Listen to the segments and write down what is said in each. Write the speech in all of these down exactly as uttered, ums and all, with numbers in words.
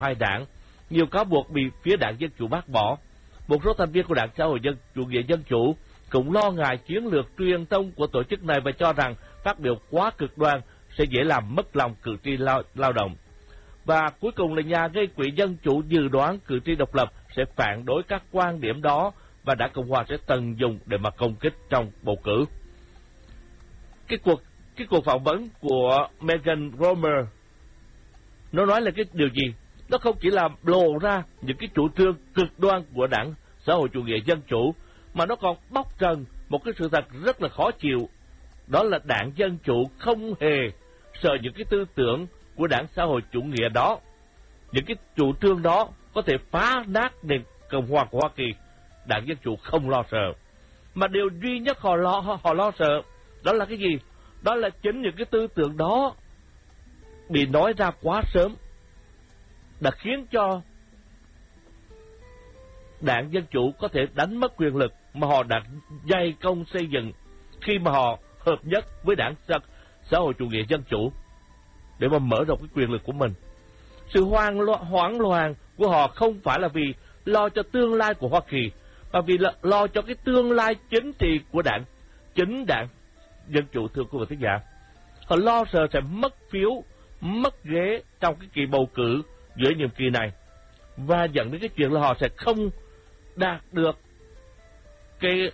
hai đảng, nhiều cáo buộc bị phía đảng Dân Chủ bác bỏ. Một số thành viên của đảng Xã hội dân chủ nghĩa dân chủ cũng lo ngại chiến lược truyền thông của tổ chức này và cho rằng phát biểu quá cực đoan sẽ dễ làm mất lòng cử tri lao, lao động. Và cuối cùng là nhà gây quỹ Dân Chủ dự đoán cử tri độc lập sẽ phản đối các quan điểm đó và đảng Cộng hòa sẽ tận dụng để mà công kích trong bầu cử. Cái cuộc cái cuộc phỏng vấn của Megan Romer nó nói là cái điều gì? Nó không chỉ là lộ ra những cái chủ trương cực đoan của đảng Xã hội chủ nghĩa dân chủ, mà nó còn bóc trần một cái sự thật rất là khó chịu. Đó là đảng Dân Chủ không hề sợ những cái tư tưởng của đảng Xã hội chủ nghĩa đó. Những cái chủ trương đó có thể phá nát nền Cộng hòa của Hoa Kỳ. Đảng Dân Chủ không lo sợ. Mà điều duy nhất họ lo, họ lo sợ đó là cái gì? Đó là chính những cái tư tưởng đó bị nói ra quá sớm đã khiến cho đảng Dân Chủ có thể đánh mất quyền lực mà họ đã dày công xây dựng khi mà họ hợp nhất với đảng Xã hội chủ nghĩa dân chủ để mà mở rộng cái quyền lực của mình. Sự hoang loạn, hoảng loạn của họ không phải là vì lo cho tương lai của Hoa Kỳ, mà vì là lo cho cái tương lai chính trị của đảng, chính đảng Dân Chủ, thưa quý vị khán giả. Họ lo sợ sẽ mất phiếu, mất ghế trong cái kỳ bầu cử giữa nhiệm kỳ này, và dẫn đến cái chuyện là họ sẽ không đạt được cái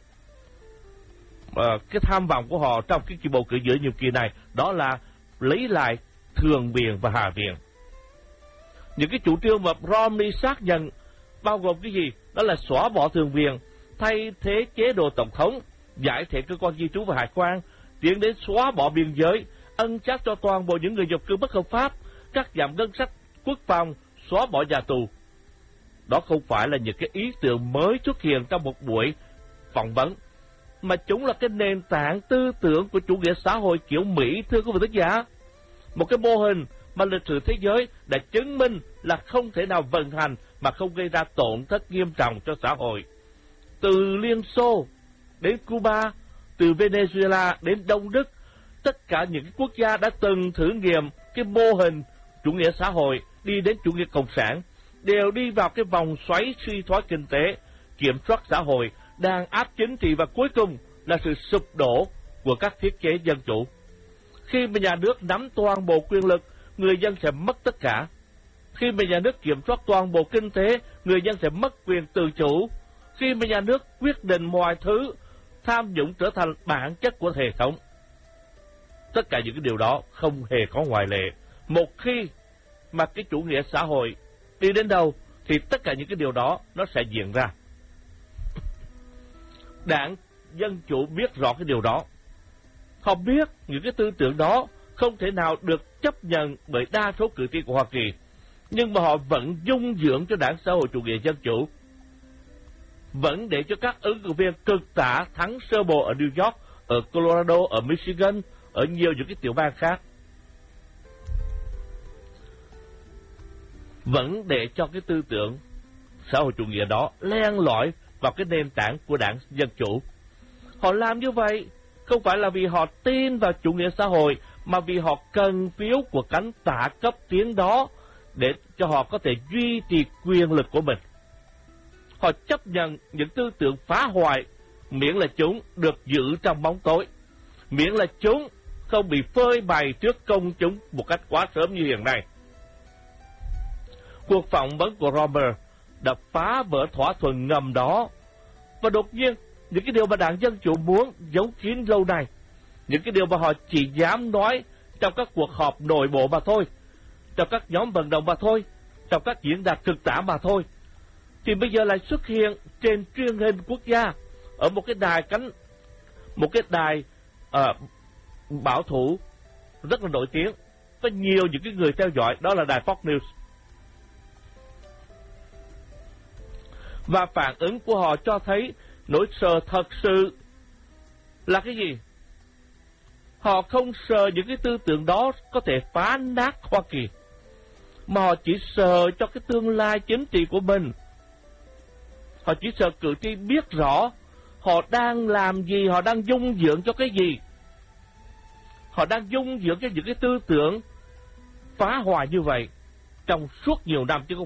uh, cái tham vọng của họ trong cái kỳ bầu cử giữa nhiệm kỳ này, đó là lấy lại Thượng viện và Hạ viện. Những cái chủ trương mà Romney xác nhận bao gồm cái gì? Đó là xóa bỏ Thượng viện, thay thế chế độ tổng thống, giải thể cơ quan di trú và hải quan, tiến đến xóa bỏ biên giới, ân trách cho toàn bộ những người nhập cư bất hợp pháp, cắt giảm ngân sách quốc phòng, xóa bỏ nhà tù. Đó không phải là những cái ý tưởng mới xuất hiện trong một buổi phỏng vấn, mà chúng là cái nền tảng tư tưởng của chủ nghĩa xã hội kiểu Mỹ, thưa quý vị khán giả. Một cái mô hình mà lịch sử thế giới đã chứng minh là không thể nào vận hành mà không gây ra tổn thất nghiêm trọng cho xã hội. Từ Liên Xô đến Cuba, từ Venezuela đến Đông Đức, tất cả những quốc gia đã từng thử nghiệm cái mô hình chủ nghĩa xã hội đi đến chủ nghĩa cộng sản đều đi vào cái vòng xoáy suy thoái kinh tế, kiểm soát xã hội, đàn áp chính trị và cuối cùng là sự sụp đổ của các thiết chế dân chủ. Khi mà nhà nước nắm toàn bộ quyền lực, người dân sẽ mất tất cả. Khi mà nhà nước kiểm soát toàn bộ kinh tế, người dân sẽ mất quyền tự chủ. Khi mà nhà nước quyết định mọi thứ, tham nhũng trở thành bản chất của hệ thống. Tất cả những cái điều đó không hề có ngoại lệ. Một khi mà cái chủ nghĩa xã hội đi đến đâu thì tất cả những cái điều đó nó sẽ diễn ra. Đảng Dân Chủ biết rõ cái điều đó. Họ biết những cái tư tưởng đó không thể nào được chấp nhận bởi đa số cử tri của Hoa Kỳ, nhưng mà họ vẫn dung dưỡng cho đảng Xã hội chủ nghĩa dân chủ, vẫn để cho các ứng cử viên cực tả thắng sơ bộ ở New York, ở Colorado, ở Michigan, ở nhiều những cái tiểu bang khác, vẫn để cho cái tư tưởng xã hội chủ nghĩa đó len lỏi vào cái nền tảng của đảng Dân Chủ. Họ làm như vậy không phải là vì họ tin vào chủ nghĩa xã hội, mà vì họ cần phiếu của cánh tả cấp tiến đó để cho họ có thể duy trì quyền lực của mình. Họ chấp nhận những tư tưởng phá hoại miễn là chúng được giữ trong bóng tối, miễn là chúng không bị phơi bày trước công chúng một cách quá sớm như hiện nay. Cuộc phỏng vấn của Romer đã phá vỡ thỏa thuận ngầm đó, và đột nhiên những cái điều mà đảng Dân Chủ muốn giấu kín lâu nay, những cái điều mà họ chỉ dám nói trong các cuộc họp nội bộ mà thôi, trong các nhóm vận động mà thôi, trong các diễn đàn cực tả mà thôi, thì bây giờ lại xuất hiện trên truyền hình quốc gia, ở một cái đài cánh, một cái đài uh, bảo thủ rất là nổi tiếng, có nhiều những cái người theo dõi, đó là đài Fox News. Và phản ứng của họ cho thấy nỗi sợ thật sự là cái gì? Họ không sợ những cái tư tưởng đó có thể phá nát Hoa Kỳ, mà họ chỉ sợ cho cái tương lai chính trị của mình. Họ chỉ sợ cử tri biết rõ họ đang làm gì, họ đang dung dưỡng cho cái gì. Họ đang dung dưỡng cho những cái tư tưởng phá hoại như vậy. trong suốt nhiều năm chứ không